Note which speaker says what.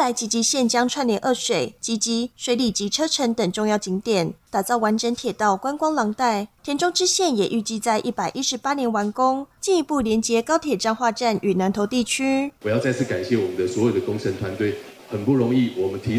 Speaker 1: 来集集线将串联二水、集集、水里及车城等重要景点，打造完整铁道观光廊带。田中支线也预计在118年完工，进一步连接高铁彰化站与南投地区。
Speaker 2: 我要再次感谢我们的所有的工程团队，很不容易，我们提